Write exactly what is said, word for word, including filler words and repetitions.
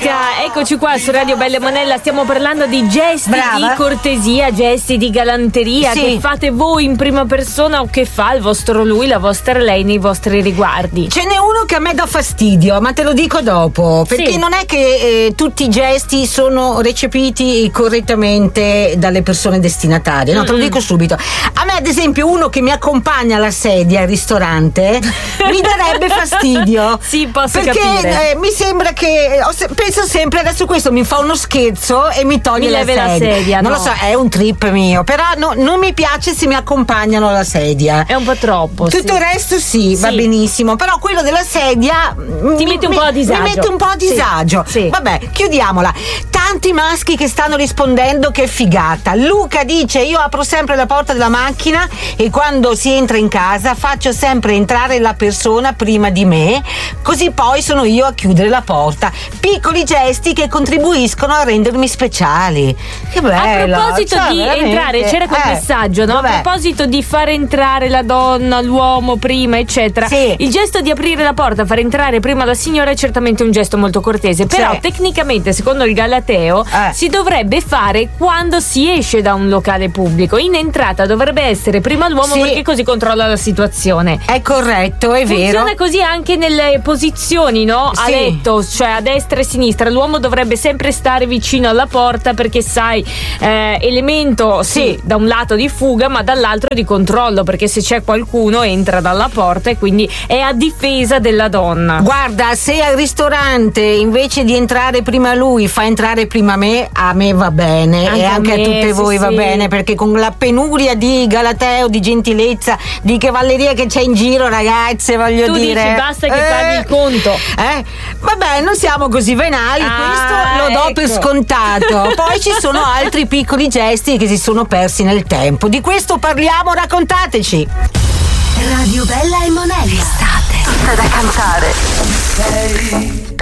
Francesca, eccoci qua su Radio Bella e Monella. Stiamo parlando di gesti Brava. di cortesia, gesti di galanteria sì. che fate voi in prima persona o che fa il vostro lui, la vostra lei nei vostri riguardi. Ce n'è uno che a me dà fastidio, ma te lo dico dopo, perché sì. non è che eh, tutti i gesti sono recepiti correttamente dalle persone destinatarie, no, mm-hmm. te lo dico subito. A me ad esempio uno che mi accompagna alla sedia al ristorante mi darebbe fastidio. Sì, posso perché, capire. Perché eh, mi sembra che penso sempre adesso questo mi fa uno scherzo e mi toglie mi la leve sedia. la sedia non no. lo so, è un trip mio, però no, non mi piace se mi accompagnano alla sedia, è un po' troppo. Tutto sì. il resto sì, sì, va benissimo, però quello della sedia ti mi, mette un mi, po' a disagio. mi mette un po' a disagio. Sì. Sì. Vabbè, chiudiamola. Tanti maschi che stanno rispondendo che figata. Luca dice: io apro sempre la porta della macchina e quando si entra in casa faccio sempre entrare la persona prima di me, così poi sono io a chiudere la porta. Piccoli gesti che contribuiscono a rendermi speciali. Che bello. A proposito cioè, di veramente. entrare, c'era quel eh, messaggio, no? Vabbè. A proposito di fare entrare la donna, l'uomo prima, eccetera. Sì. Il gesto di aprire la porta, fare entrare prima la signora è certamente un gesto molto cortese, però sì. tecnicamente, secondo il Galateo, eh. si dovrebbe fare quando si esce da un locale pubblico. In entrata dovrebbe essere prima l'uomo, sì. perché così controlla la situazione. È corretto, è Funziona vero. Funziona così anche nelle posizioni, no? A sì. letto, cioè a destra e a sinistra. L'uomo dovrebbe sempre stare vicino alla porta perché sai, eh, elemento sì, sì da un lato di fuga ma dall'altro di controllo, perché se c'è qualcuno entra dalla porta e quindi è a difesa della donna. Guarda, se al ristorante invece di entrare prima lui fa entrare prima me, a me va bene, anche e anche a, me, a tutte sì, voi va sì. bene, perché con la penuria di Galateo, di gentilezza, di cavalleria che c'è in giro, ragazze, voglio tu dire, dici basta che eh, paghi il conto. Eh, vabbè, non siamo così venali, ah, questo lo do ecco. per scontato. Poi ci sono altri piccoli gesti che si sono persi nel tempo. Di questo parliamo, raccontateci. Radio Bella e Monella. Estate. Tutta da cantare. Sei